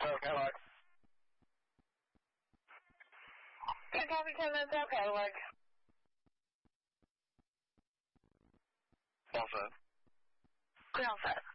Cadillac. Yeah, copy 10 minutes out, Cadillac. All set. Clear all set.